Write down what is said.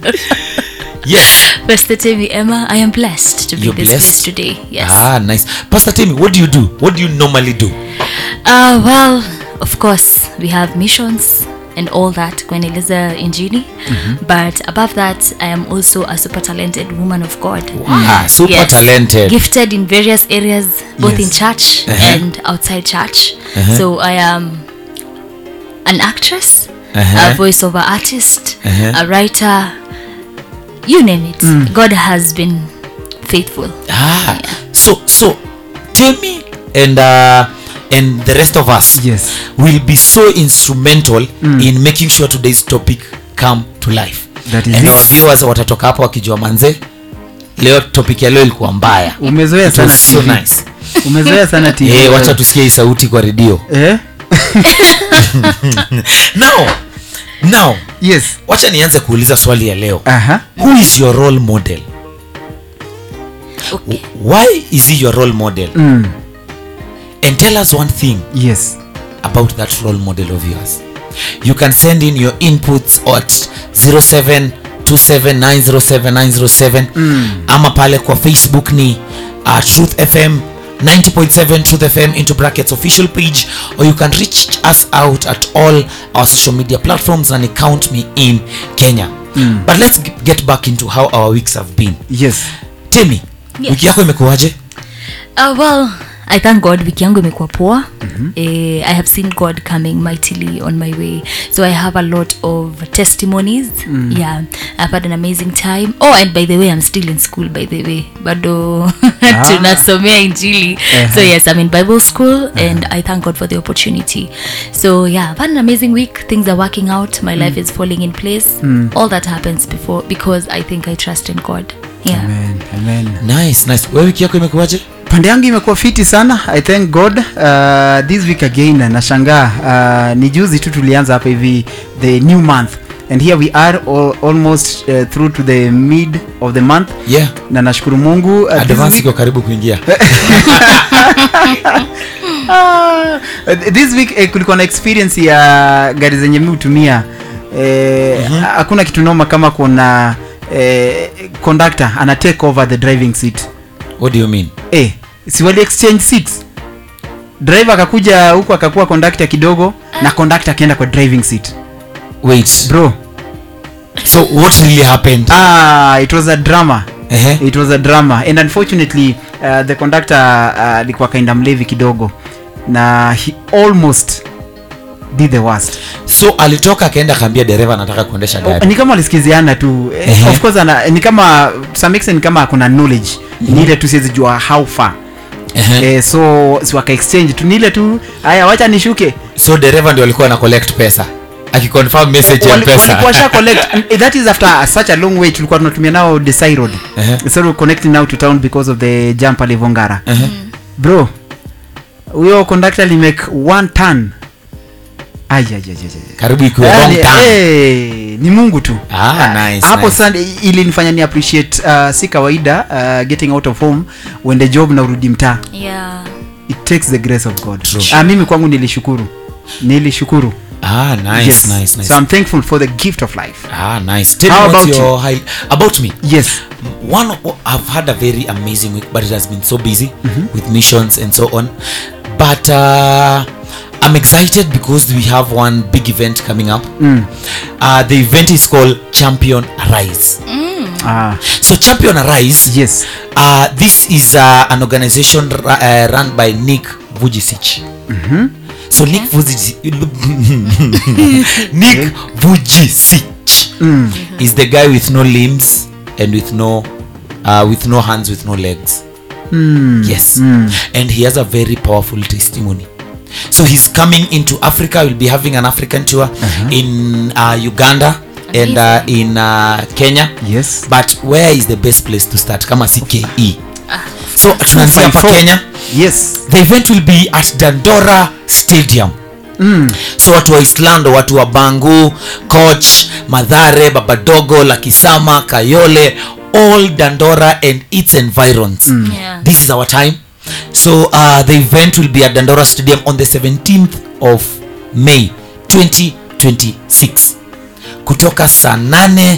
Yes. Pastor Timmy, Emma, I am blessed to be in this place today. Yes. Nice. Pastor Timmy, what do you do? What do you normally do? Well, of course, we have missions and all that, Kweneleza Injini. But above that, I am also a super talented woman of God. Wow, super talented. Gifted in various areas, both in church and outside church. So I am an actress, a voiceover artist, a writer, you name it. God has been faithful. So Timmy and the rest of us will be so instrumental in making sure today's topic come to life. That is and our viewers watatoka hapo wakijua manze leo topic ya leo ilikuwa mbaya. Umezoea sana TV. So nice. Umezoea sana TV. Wacha tusikie sauti kwa radio. Now yes, wacha nianze kuuliza swali ya leo. Who is your role model? Okay. Why is he your role model? And tell us one thing about that role model of yours. You can send in your inputs at 0727907907 ama pale kwa Facebook ni Truth FM 90.7 Truth FM into brackets official page, or you can reach us out at all our social media platforms and count me in Kenya. But let's get back into how our weeks have been. Timmy, wiki yako imekuwaje? Well, I thank God, wiki yangu imekuwa poa. I have seen God coming mightily on my way. So I have a lot of testimonies. Yeah, I've had an amazing time. Oh, and by the way, I'm still in school, by the way. Bado tunasomea injili. So yes, I'm in Bible school and I thank God for the opportunity. So yeah, I've had an amazing week. Things are working out. My life is falling in place. All that happens because I think I trust in God. Yeah. Amen. Nice. Wewe wiki yako imekuwaje? Pande yangu imekuwa fiti sana. I thank God. This week again nashangaa ni juzi tu tulianza hapa hivi the new month and here we are almost through to the mid of the month. Na nashukuru Mungu advance iko karibu kuingia. This week kulikuwa na experience ya gari zenye mimi hutumia. Hakuna kitu noma kama kuna conductor ana take over the driving seat. What do you mean? Si wali exchange seats. Driver akakuja huko akakuwa conductor kidogo na conductor akaenda kwa driving seat. Wait, bro. So what really happened? It was a drama. It was a drama and unfortunately the conductor alikuwa kaenda mlevi kidogo na he almost did the worst. So alitoka akaenda kaambia dereva anataka kuendesha gari. Ni kama alisikiziana tu. Of course ni kama some extent kama kuna knowledge. Ni ile tu siwezi jua how far. So waka exchange tu ni ile tu haya wacha nishuke. So dereva ndio alikuwa ana collect pesa. Akiconfirm message ya pesa. Walikuwa sha collect. That is after such a long way tulikuwa tunatumia now Desai Road. So we're connecting now to town because of the jump pale Vongara. Bro. Huyo conductor li make one turn. Karibu iko wrong turn. Ni Mungu tu. Nice. Hapo sana ili nifanya ni appreciate si kawaida getting out of home when the job na urudi mtaa. It takes the grace of God. Mimi kwangu nilishukuru. Nice. So I'm thankful for the gift of life. Nice. Tell me about your about me. I've had a very amazing week, but it has been so busy with missions and so on. But I'm excited because we have one big event coming up. The event is called Champion Arise. So Champion Arise, this is an organization run by Nick Vujicic. So Nick Vujicic is the guy with no limbs and with no hands, with no legs. And he has a very powerful testimony. So he's coming into Africa. We'll be having an African tour in Uganda and in Kenya. But where is the best place to start? Kama CKE. So tunaanzia hapa Kenya. The event will be at Dandora Stadium. So watu wa Islando, watu wa Bangu, Coach, Madhare, Babadogo, Lakisama, Kayole, all Dandora and its environs. This is our time. So the event will be at Dandora Stadium on the 17th of May 2026 kutoka saa 8